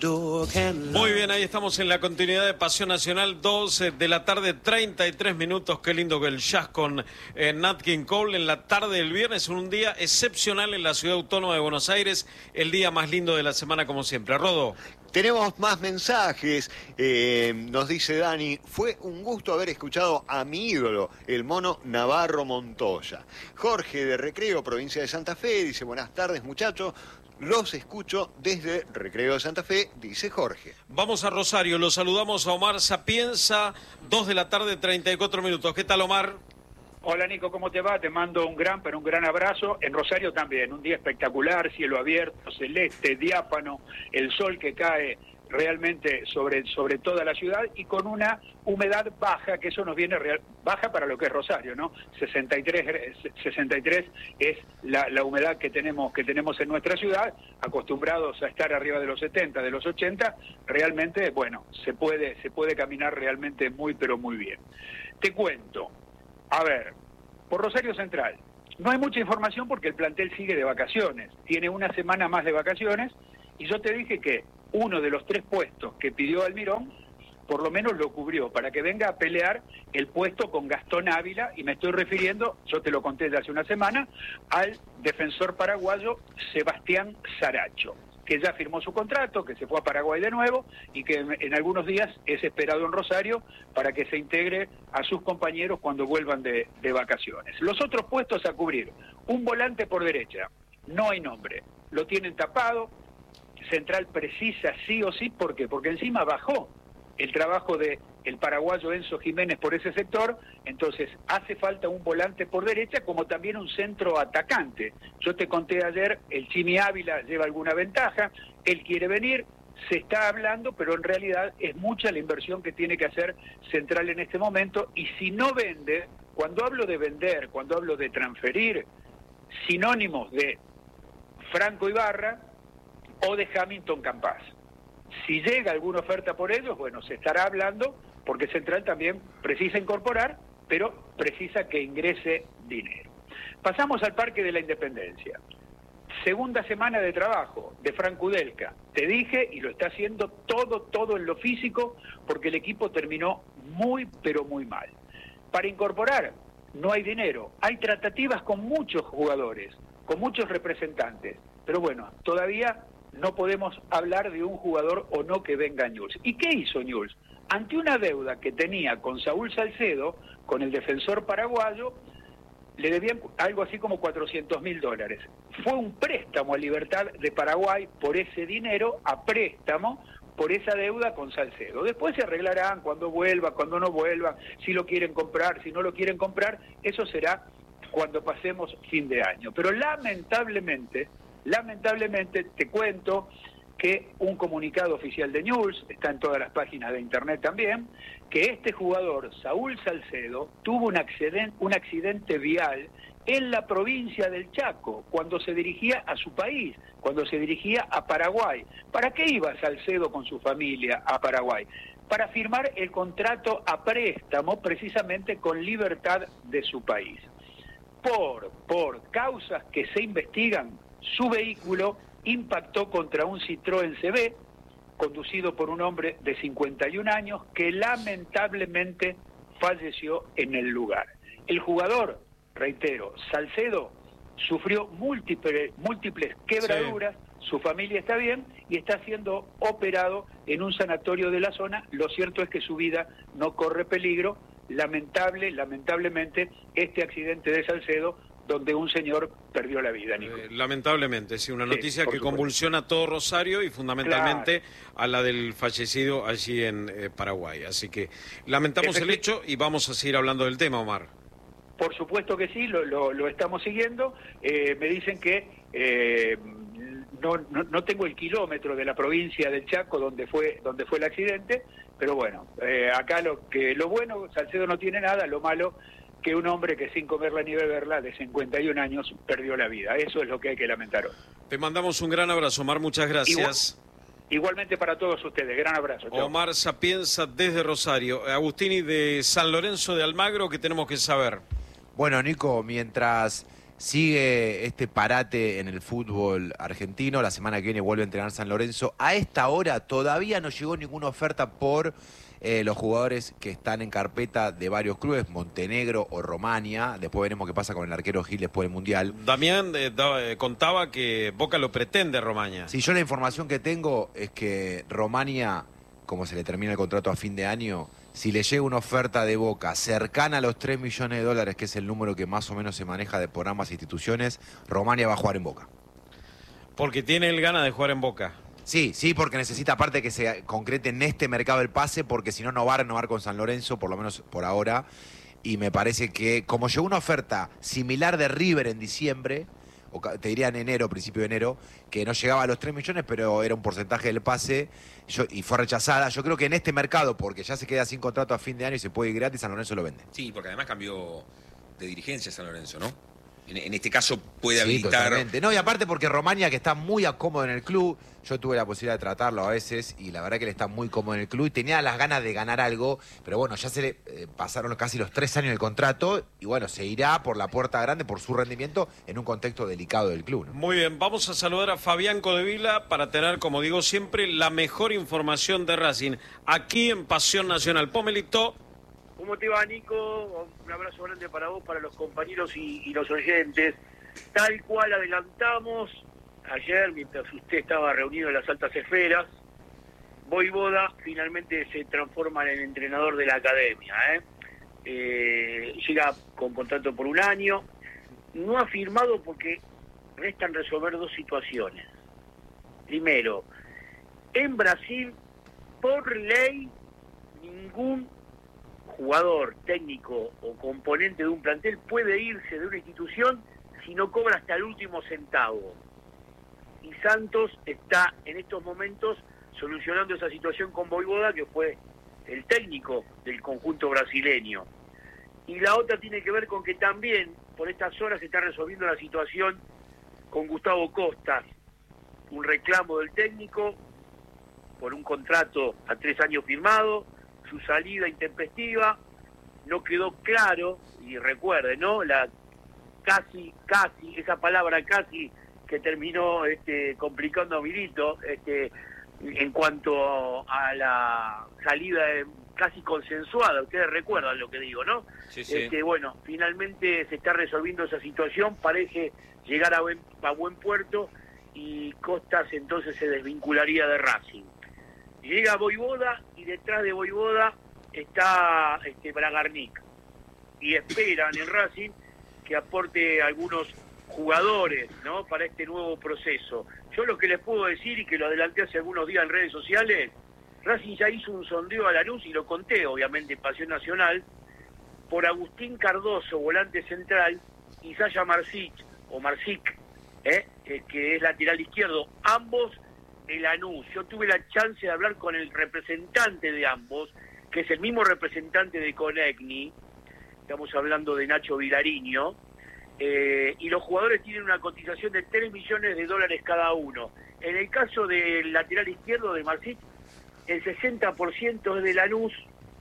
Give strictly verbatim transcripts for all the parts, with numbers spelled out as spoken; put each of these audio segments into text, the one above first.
Muy bien, ahí estamos en la continuidad de Pasión Nacional, doce de la tarde, treinta y tres minutos. Qué lindo que el jazz con eh, Nat King Cole en la tarde del viernes, un día excepcional en la Ciudad Autónoma de Buenos Aires, el día más lindo de la semana como siempre. Rodo. Tenemos más mensajes, eh, nos dice Dani, fue un gusto haber escuchado a mi ídolo, el mono Navarro Montoya. Jorge de Recreo, provincia de Santa Fe, dice buenas tardes muchachos, los escucho desde Recreo de Santa Fe, dice Jorge. Vamos a Rosario, los saludamos a Omar Sapienza, dos de la tarde, treinta y cuatro minutos. ¿Qué tal, Omar? Hola Nico, ¿cómo te va? Te mando un gran, pero un gran abrazo. En Rosario también, un día espectacular, cielo abierto, celeste, diáfano, el sol que cae realmente sobre, sobre toda la ciudad y con una humedad baja, que eso nos viene real, baja para lo que es Rosario, ¿no? sesenta y tres, sesenta y tres es la, la humedad que tenemos, que tenemos en nuestra ciudad, acostumbrados a estar arriba de los setenta, de los ochenta, realmente, bueno, se puede, se puede caminar realmente muy, pero muy bien. Te cuento. A ver, por Rosario Central, no hay mucha información porque el plantel sigue de vacaciones, tiene una semana más de vacaciones y yo te dije que uno de los tres puestos que pidió Almirón, por lo menos lo cubrió, para que venga a pelear el puesto con Gastón Ávila, y me estoy refiriendo, yo te lo conté de hace una semana, al defensor paraguayo Sebastián Saracho, que ya firmó su contrato, que se fue a Paraguay de nuevo y que en algunos días es esperado en Rosario para que se integre a sus compañeros cuando vuelvan de, de vacaciones. Los otros puestos a cubrir, un volante por derecha, no hay nombre, lo tienen tapado, Central precisa sí o sí, ¿por qué? Porque encima bajó el trabajo de el paraguayo Enzo Jiménez por ese sector, entonces hace falta un volante por derecha como también un centro atacante. Yo te conté ayer, el Chimi Ávila lleva alguna ventaja, él quiere venir, se está hablando, pero en realidad es mucha la inversión que tiene que hacer Central en este momento, y si no vende, cuando hablo de vender, cuando hablo de transferir, sinónimos de Franco Ibarra o de Hamilton Campas. Si llega alguna oferta por ellos, bueno, se estará hablando, porque Central también precisa incorporar, pero precisa que ingrese dinero. Pasamos al Parque de la Independencia. Segunda semana de trabajo de Franco Udelka. Te dije, y lo está haciendo todo, todo en lo físico, porque el equipo terminó muy, pero muy mal. Para incorporar, no hay dinero. Hay tratativas con muchos jugadores, con muchos representantes, pero bueno, todavía no podemos hablar de un jugador o no que venga Newell's. ¿Y qué hizo Newell's? Ante una deuda que tenía con Saúl Salcedo, con el defensor paraguayo, le debían algo así como cuatrocientos mil dólares. Fue un préstamo a Libertad de Paraguay por ese dinero, a préstamo, por esa deuda con Salcedo. Después se arreglarán cuando vuelva, cuando no vuelva, si lo quieren comprar, si no lo quieren comprar, eso será cuando pasemos fin de año. Pero lamentablemente... Lamentablemente, te cuento que un comunicado oficial de Newell's, está en todas las páginas de internet también, que este jugador, Saúl Salcedo, tuvo un accidente, un accidente vial en la provincia del Chaco, cuando se dirigía a su país, cuando se dirigía a Paraguay. ¿Para qué iba Salcedo con su familia a Paraguay? Para firmar el contrato a préstamo precisamente con Libertad de su país. Por, por causas que se investigan, su vehículo impactó contra un Citroën C B, conducido por un hombre de cincuenta y un años, que lamentablemente falleció en el lugar. El jugador, reitero, Salcedo, sufrió múltiples, múltiples quebraduras, sí. Su familia está bien y está siendo operado en un sanatorio de la zona. Lo cierto es que su vida no corre peligro. Lamentable, lamentablemente, este accidente de Salcedo, donde un señor perdió la vida, Nico. Eh, lamentablemente, sí, una noticia sí, que supuesto. Convulsiona a todo Rosario y fundamentalmente claro. a la del fallecido allí en eh, Paraguay. Así que lamentamos el hecho y vamos a seguir hablando del tema, Omar. Por supuesto que sí, lo, lo, lo estamos siguiendo. Eh, me dicen que eh, no, no, no tengo el kilómetro de la provincia del Chaco donde fue donde fue el accidente, pero bueno, eh, acá lo que lo bueno, Salcedo no tiene nada, lo malo que un hombre que sin comerla ni beberla, de cincuenta y un años, perdió la vida. Eso es lo que hay que lamentar hoy. Te mandamos un gran abrazo, Omar, muchas gracias. Igual, igualmente para todos ustedes, gran abrazo. Chau. Omar Sapienza desde Rosario. Agustini de San Lorenzo de Almagro, ¿qué tenemos que saber? Bueno, Nico, mientras Sigue este parate en el fútbol argentino. La semana que viene vuelve a entrenar San Lorenzo. A esta hora todavía no llegó ninguna oferta por eh, los jugadores que están en carpeta de varios clubes, Montenegro o Romania. Después veremos qué pasa con el arquero Gil después del Mundial. Damián eh, da, eh, contaba que Boca lo pretende, Romaña. Sí, yo la información que tengo es que Romania, como se le termina el contrato a fin de año, si le llega una oferta de Boca cercana a los tres millones de dólares, que es el número que más o menos se maneja de por ambas instituciones, Romania va a jugar en Boca. Porque tiene el gana de jugar en Boca. Sí, sí, porque necesita aparte que se concrete en este mercado el pase, porque si no, no va a renovar con San Lorenzo, por lo menos por ahora. Y me parece que, como llegó una oferta similar de River en diciembre, o te diría en enero, principio de enero, que no llegaba a los tres millones, pero era un porcentaje del pase, yo, y fue rechazada. Yo creo que en este mercado, porque ya se queda sin contrato a fin de año y se puede ir gratis, San Lorenzo lo vende. Sí, porque además cambió de dirigencia San Lorenzo, ¿no? En, en este caso puede Sí, habilitar... totalmente. No, y aparte porque Romania, que está muy cómodo en el club, yo tuve la posibilidad de tratarlo a veces, y la verdad que él está muy cómodo en el club, y tenía las ganas de ganar algo, pero bueno, ya se le eh, pasaron casi los tres años del contrato, y bueno, se irá por la puerta grande, por su rendimiento, en un contexto delicado del club, ¿no? Muy bien, vamos a saludar a Fabián Codevila para tener, como digo siempre, la mejor información de Racing, aquí en Pasión Nacional. Pomelito. ¿Cómo te va, Nico? Un abrazo grande para vos, para los compañeros y, y los oyentes. Tal cual adelantamos ayer, mientras usted estaba reunido en las altas esferas, Voivoda finalmente se transforma en el entrenador de la academia. ¿eh? Eh, llega con contrato por un año. No ha firmado porque restan resolver dos situaciones. Primero, en Brasil, por ley, ningún jugador, técnico o componente de un plantel puede irse de una institución si no cobra hasta el último centavo. Y Santos está en estos momentos solucionando esa situación con Voivoda, que fue el técnico del conjunto brasileño. Y la otra tiene que ver con que también por estas horas se está resolviendo la situación con Gustavo Costas, un reclamo del técnico por un contrato a tres años firmado, su salida intempestiva, no quedó claro, y recuerden, ¿no? La casi, casi, esa palabra casi que terminó este, complicando a Milito, este, en cuanto a la salida de, casi consensuada, ustedes recuerdan lo que digo, ¿no? Sí, sí. Este, bueno, finalmente se está resolviendo esa situación, parece llegar a buen, a buen puerto, y Costas entonces se desvincularía de Racing. Llega Voivoda y detrás de Voivoda está este Bragarnik. Y esperan en Racing que aporte algunos jugadores, ¿no? Para este nuevo proceso. Yo lo que les puedo decir, y que lo adelanté hace algunos días en redes sociales, Racing ya hizo un sondeo a Lanús, y lo conté obviamente en Pasión Nacional, por Agustín Cardoso, volante central, y Sasha Marsic, o Marsic, ¿eh? Eh, que es lateral izquierdo, ambos de Lanús. Yo tuve la chance de hablar con el representante de ambos, que es el mismo representante de Conegni, estamos hablando de Nacho Vilariño, eh, y los jugadores tienen una cotización de tres millones de dólares cada uno. En el caso del lateral izquierdo de Marsic, el sesenta por ciento es de Lanús,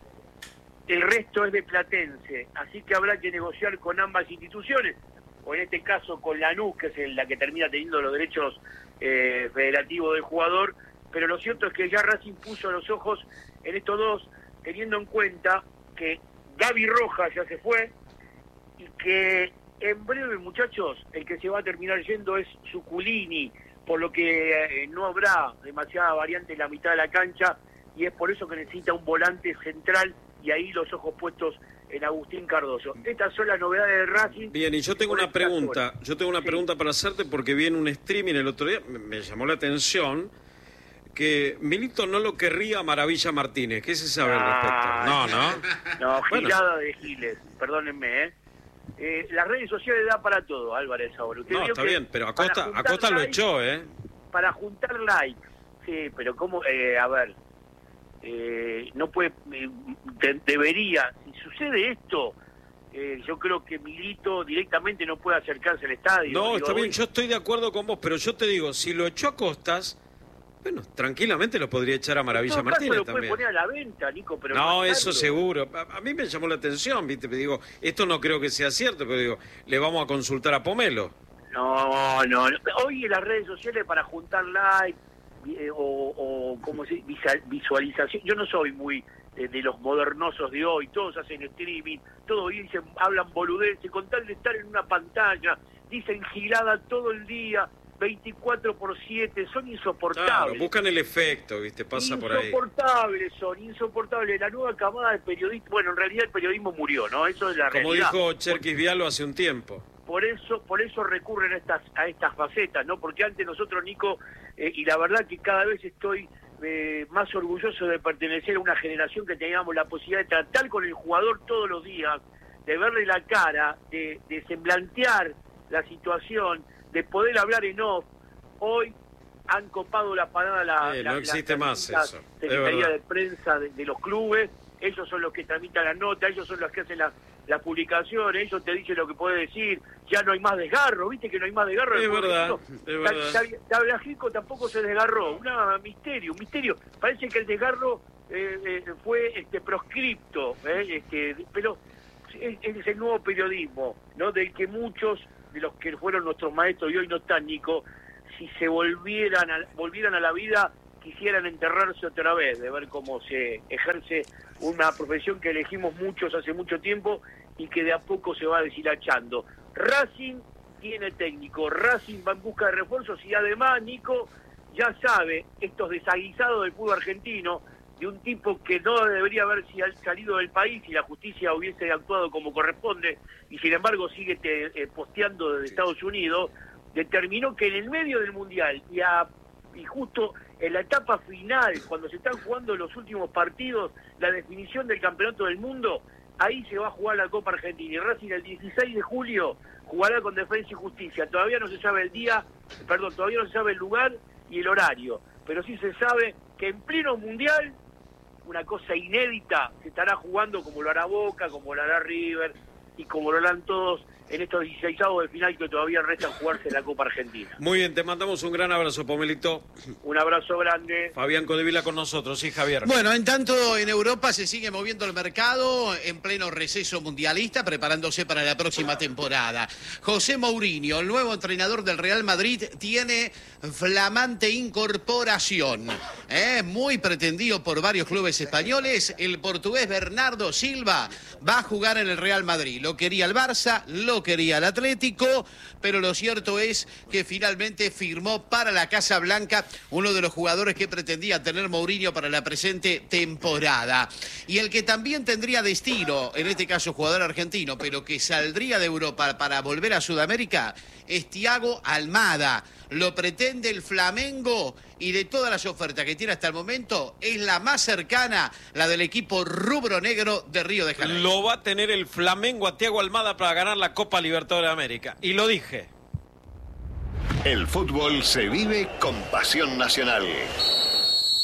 el resto es de Platense, así que habrá que negociar con ambas instituciones, o en este caso con Lanús, que es la que termina teniendo los derechos eh, federativos del jugador, pero lo cierto es que ya Racing puso los ojos en estos dos, teniendo en cuenta que Gaby Rojas ya se fue, y que en breve, muchachos, el que se va a terminar yendo es Zuculini, por lo que eh, no habrá demasiada variante en la mitad de la cancha, y es por eso que necesita un volante central, y ahí los ojos puestos en Agustín Cardoso. Estas son las novedades de Racing. Bien, y yo tengo una pregunta, yo tengo una sí. pregunta para hacerte, porque vi en un streaming el otro día, me, me llamó la atención, que Milito no lo querría a Maravilla Martínez. ¿Qué se sabe al respecto? No, no. No, Bueno. girada de Giles, perdónenme, ¿eh? Eh, las redes sociales da para todo, Álvarez, ahora. Usted No, vio está que bien, pero para Acosta, juntar Acosta lo likes- echó, ¿eh? Para juntar likes, sí, pero cómo, eh, a ver, eh, no puede, eh, de- debería, si sucede esto, eh, yo creo que Milito directamente no puede acercarse al estadio. No, Digo, está bien, hoy- yo estoy de acuerdo con vos, pero yo te digo, si lo echó a Costas, Bueno, tranquilamente lo podría echar a Maravilla en todo Martínez caso lo también. puede poner a la venta, Nico, pero No, eso mandarlo. seguro. A, a mí me llamó la atención, ¿viste? Me digo, esto no creo que sea cierto, pero digo, le vamos a consultar a Pomelo. No, no, no. Hoy en las redes sociales para juntar like eh, o, o como se dice, visualización. Yo no soy muy eh, de los modernosos de hoy. Todos hacen streaming, todos dicen, hablan boludeces, con tal de estar en una pantalla, dicen gilada todo el día, veinticuatro por siete, son insoportables. Claro, buscan el efecto, ¿viste? Pasa por ahí. Insoportables son, insoportables. La nueva camada de periodistas, bueno, en realidad el periodismo murió, ¿no? Eso es la Como realidad. dijo Cherkis Vialo hace un tiempo. Por eso, por eso recurren a estas, a estas facetas, ¿no? Porque antes nosotros, Nico, eh, y la verdad que cada vez estoy eh, más orgulloso de pertenecer a una generación que teníamos la posibilidad de tratar con el jugador todos los días, de verle la cara, de, de semblantear la situación, de poder hablar en off. Hoy han copado la parada la, Eh, la, no existe la, más la eso, es Secretaría verdad. de Prensa de, de los clubes. Ellos son los que tramitan las notas, ellos son los que hacen las la publicaciones, ellos te dicen lo que puede decir. Ya no hay más desgarro, ¿viste que no hay más desgarro? Es verdad, es verdad. Tagliafico tampoco se desgarró, un misterio, un misterio. Parece que el desgarro eh, eh, fue este proscripto, eh, este, pero es, es el nuevo periodismo, ¿no? Del que muchos de los que fueron nuestros maestros y hoy no están, Nico, si se volvieran a, volvieran a la vida, quisieran enterrarse otra vez, de ver cómo se ejerce una profesión que elegimos muchos hace mucho tiempo y que de a poco se va deshilachando. Racing tiene técnico, Racing va en busca de refuerzos y además, Nico, ya sabe, estos desaguisados del fútbol argentino, de un tipo que no debería haber salido del país y la justicia hubiese actuado como corresponde, y sin embargo sigue te, eh, posteando desde Estados Unidos, determinó que en el medio del Mundial y, a, y justo en la etapa final, cuando se están jugando los últimos partidos, la definición del campeonato del mundo, ahí se va a jugar la Copa Argentina. Y Racing el dieciséis de julio jugará con Defensa y Justicia. Todavía no se sabe el día, perdón, todavía no se sabe el lugar y el horario, pero sí se sabe que en pleno Mundial, una cosa inédita, se estará jugando como lo hará Boca, como lo hará River y como lo harán todos en estos dieciseisavos de final que todavía restan jugarse en la Copa Argentina. Muy bien, te mandamos un gran abrazo, Pomelito. Un abrazo grande. Fabián Codevila con nosotros, sí, Javier. Bueno, en tanto en Europa se sigue moviendo el mercado en pleno receso mundialista, preparándose para la próxima temporada. José Mourinho, el nuevo entrenador del Real Madrid, tiene flamante incorporación. ¿eh? Muy pretendido por varios clubes españoles. El portugués Bernardo Silva va a jugar en el Real Madrid. Lo quería el Barça, lo quería el Atlético, pero lo cierto es que finalmente firmó para la Casa Blanca uno de los jugadores que pretendía tener Mourinho para la presente temporada. Y el que también tendría destino, en este caso jugador argentino, pero que saldría de Europa para volver a Sudamérica, es Thiago Almada. Lo pretende el Flamengo y de todas las ofertas que tiene hasta el momento, es la más cercana, la del equipo rubro negro de Río de Janeiro. Lo va a tener el Flamengo a Thiago Almada para ganar la Copa Libertadores de América. Y lo dije. El fútbol se vive con pasión nacional.